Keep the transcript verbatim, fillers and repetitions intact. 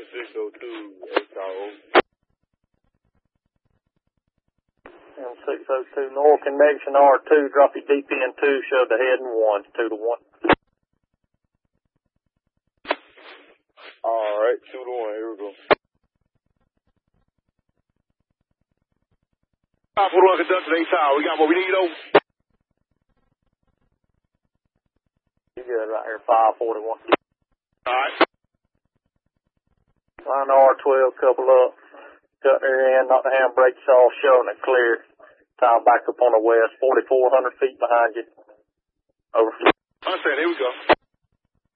six oh two, Echo. And six oh two North connection R two, drop your D P in two, shove the head in one, two to one. Alright, two to one, here we go. five four one conductor, eight tower. We got what we need, though. You good right here, five forty-one. Alright. Line R twelve, couple up. Cut her in, knock the handbrakes off, showing it clear. Tile back up on the west, forty-four hundred feet behind you. Over. Understand, here we go.